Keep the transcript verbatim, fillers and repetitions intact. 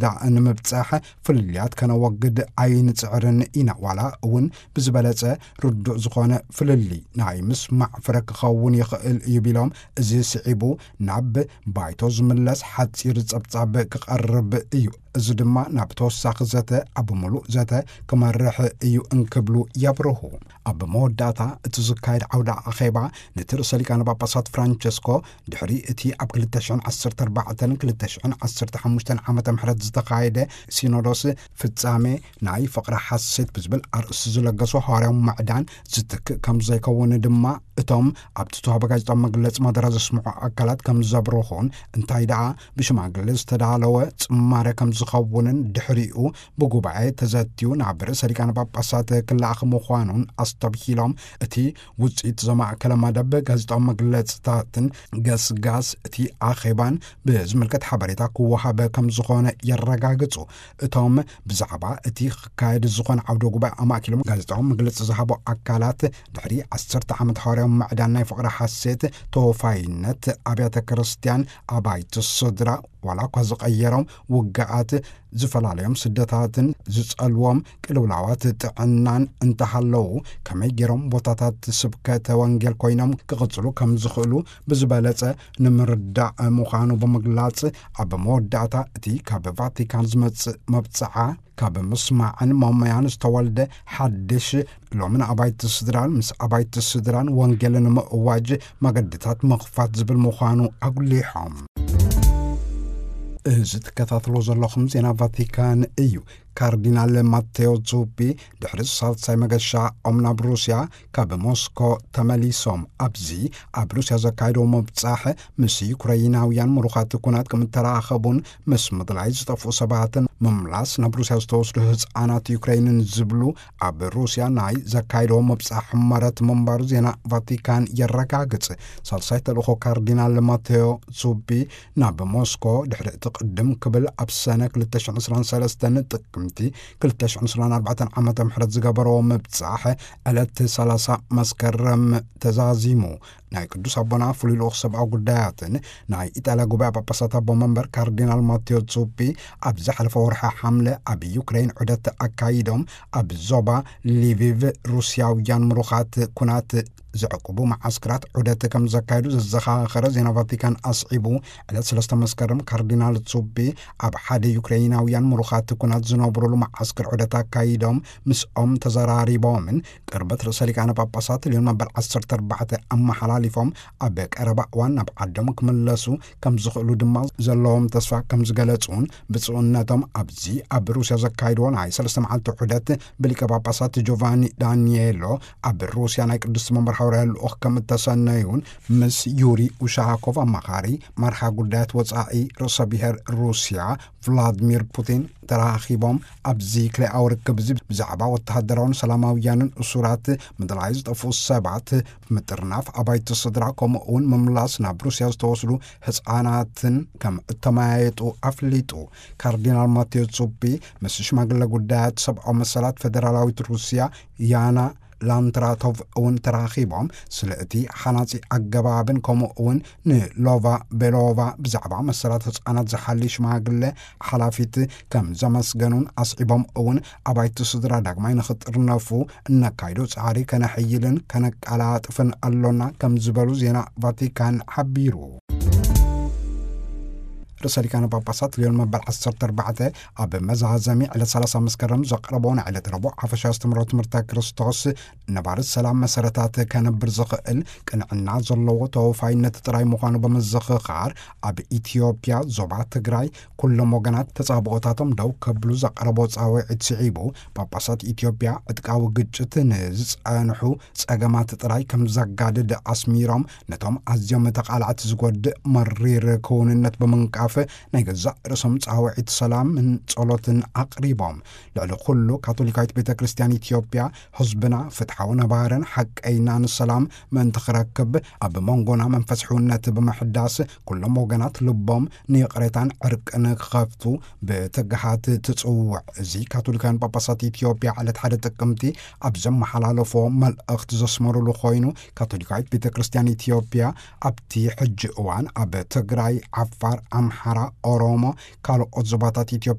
ንዳእ ንምብጻሕ ፍልልያት ከነወግድ ኣይንጽዕርን ኢና ዋላ እውን ብዝበለጸ ርዱእ ዝኾነ ፍልሊ ናይ ምስማዕ ፍረ ክኸውን ይኽእል እዩ ቢሎም እዚ ስዒቡ ናብ ባይቶ ዝምለስ ሓፂር ጸብጻብ ክቐርብ እዩ እዚ ድማ ናብ ተወሳኺ ዘተ ኣብ ምሉእ ዘተ ክመርሕ እዩ እንክብሉ የብርሁ ኣብ መወዳእታ እቲ ዝካየድ ዓውደ ኣኼባ ነቲ ርእሰ ሊቃነ ጳጳሳት ፍራንቸስኮ ድሕሪ እቲ ኣብ ክልተ ሽሑን ዓሰርተ ኣርባዕተን ክልተ ሽሑን ዓሰርተ ሓሙሽተን ዓመተ ምህረት ዝተኻየደ ሲኖዶስ ፍጻሜ ናይ ፍቕሪ ሓሴት ብዝብል ኣርእስቲ ዝለገሱ ሃዋርያዊ ማዕዳን ዝትክእ ከም ዘይከውን ድማ እቶም ኣብቲ ተዋህቦ ጋዜጣዊ መግለፂ መደረ ዘስምዑ ኣካላት ከም ዘብርኹን እንታይ ደኣ ብሽማግለ ዝተዳለወ ጽማረ ከም ዝኸውንን ድሕሪኡ ብጉባኤ ተዘትዩ ናብ ርእሰ ሊቃነ ጳጳሳት ክለኣኽ ምዃኑን ኣስተብሂሎም እቲ ውፅኢት ዘማእከለ መደብ ጋዜጣዊ መግለጽታትን ገስጋስ እቲ ኣኼባን ብዝምልከት ሓበሬታ ክወሃበ ከም ዝኾነ የረጋግጹ እቶም ብዛዕባ እቲ ክካየድ ዝኾነ ዓውደ ጉባኤ ኣማኪሎም ጋዜጣዊ መግለፂ ዝሃቦ ኣካላት ድሕሪ ዓሰርተ ዓመት ሃዋርያዊ ማዕዳን ናይ ፍቕሪ ሓሴት ተወፋይነት ኣብያተ ክርስቲያን ኣባይቲ ስድራ ዋላ እኳ ዝቐየሮም ውግኣት ዝፈላለዮም ስደታትን ዝጸልዎም ቅልውላዋት ጥዕናን እንተሃለዉ ከመይ ገይሮም ቦታታት ስብከተ ወንጌል ኮይኖም ክቕጽሉ ከም ዝኽእሉ ብዝበለጸ ንምርዳእ ምዃኑ ብምግላጽ ኣብ መወዳእታ እቲ ካብ ቫቲካን ዝመጽእ መብጽዓ ካብ ምስማዕን ሞሞያን ዝተወልደ ሓድሽ ሎምን ኣባይቲ ስድራን ምስ ኣባይቲ ስድራን ወንጌል ንምእዋጅ መገድታት ምኽፋት ዝብል ምዃኑ ኣጉሊሖም እዚ ትከታተሎ ዘለኹም ዜና ቫቲካን እዩ ካርዲናል ማቴዎ ዙፒ ድሕሪ ሳልሳይ መገሻ ኦም ናብ ሩስያ ካብ ሞስኮ ተመሊሶም ኣብዚ ኣብ ሩስያ ዘካየደዎ መብጻሕ ምስ ዩክራይናውያን ምሩኻት ኩናት ከም ተራኸቡን ምስ ምድላይ ዝጠፍኡ ሰባትን ምምላስ ናብ ሩስያ ዝተወስዱ ህፃናት ዩክራይንን ዝብሉ ኣብ ሩስያ ናይ ዘካየደዎ መብጻሕ ሕመረት መንባሩ ዜና ቫቲካን የረጋግጽ ሳልሳይ ተልእኾ ካርዲናል ማቴዎ ዙፒ ናብ ሞስኮ ድሕሪ እቲ ቅድም ክብል ኣብ ሰነ ክልተ ሽሑን ዓሰርተ ሰለስተን ጥቅምቲ ክልተ ሽሑን ዓሰርተ ኣርባዕተ ዓመተ ምህረት ዝገበረዎ መብጻሕ ዕለት ሰላሳ መስከረም ተዛዚሙ ናይ ቅዱስ ኣቦና ፍሉይ ልኡኽ ሰብኣዊ ጉዳያትን ናይ ኢጣልያ ጉባኤ ጳጳሳት ኣቦ መንበር ካርዲናል ማቴዎ ዙፒ ኣብ ዝሓለፈ ወርሒ ሓምለ ኣብ ዩክራይን ዑደት ኣካይዶም ኣብ ዞባ ሊቪቭ ሩስያውያን ምሩኻት ኩናት ዝዕቅቡ ማዓስከራት ዑደት ከም ዘካየዱ ዘዘኻኸረ ዜና ቫቲካን ኣስዒቡ ዕለት ሰለስተ መስከረም ካርዲናል ዙፒ ኣብ ሓደ ዩክራይናውያን ምሩኻት ኩናት ዝነብሩሉ ማዓስከር ዑደት ኣካይዶም ምስኦም ተዘራሪቦምን ቅርበት ርእሰ ሊቃነ ጳጳሳት ሊዮን መበል ዓሰርተ ኣርባዕተ ኣመሓላሊፎም ኣብ ቀረባ እዋን ናብ ዓዶም ክምለሱ ከም ዝኽእሉ ድማ ዘለዎም ተስፋ ከም ዝገለጹን ብጽኡነቶም ኣብዚ ኣብ ሩስያ ዘካይድዎ ናይ ሰለስተ መዓልቲ ዑደት ብሊቀ ጳጳሳት ጆቫኒ ዳንኤሎ ኣብ ሩስያ ናይ ቅዱስ መንበር حوالي الأخ كم التسنيون مس يوري وشاكوف أمخاري مرحا قدات وصائي رؤس بحر روسيا فلاديمير بوتين تراخيبهم أبزي كلا أو ركبزي بزعبا وتحضرون سلاماويان أسورات مدلعيز طفو السبعة مترناف أبايت الصدراكم أون مملاس نابروسيا استوصلوا حسانات كم التمايت وأفليتو كاردينال ماتيو تسوبي مسيش مغلا قدات سبع مسالات فدرالاوية روسيا يانا لانتراتوف اون تراخيبهم سلأتي حناتي أقبابن كومو اون نلوفا بلوفا بزعبا مسالات هسانات زحاليش ماقل حلافيت كم زمسغنون أصعبهم اون أبايت صدرا داقمين خطرنافو نكايدو سعاري كان حيلن كانك على طفن اللونا كم زبالو زينا فاتيكان حبيرو رسالة كان باباسات اليوم مبال عصر تربعته أب مزعزمي على ثلاثة مسكرم زقربون على ربع حفشة استمرت مرتا كريستوس نبار السلام مسارات كان برزق ال كان عنا زلوا توفاين تتراي مخانو بمزق خار أب إثيوبيا زبعة تجراي كل موجنات تصابوتاتهم دو كبلو زقربوت أو اتسعيبو باباسات إثيوبيا اتقاو جت نز أنحو سأجمات تراي كم زقاد أسميرام نتام أزيم تقالعت زقود مرير كون النت بمنكاف نيجزا رسم تعويض سلام من صلاتن أقربهم لعل كله كاثوليكايت بيت كريستيان إثيوبيا حزبنا فتحونا بارن حق أينان السلام من تخركب أب مونغونا من فتحونا بمحداس كل موجنات لبهم نيقريتان عرق نخافتو بتجهات تتسوع زي كاثوليكان باباسات إثيوبيا على تحدث تكمتي أبزم حلالو فوم مال أخت زسمرو لخوينو كاثوليكايت بيت كريستيان إثيوبيا أبتي حج وان أب تجراي عفار أم حرا أورومو كالو أزباطات إثيوبيا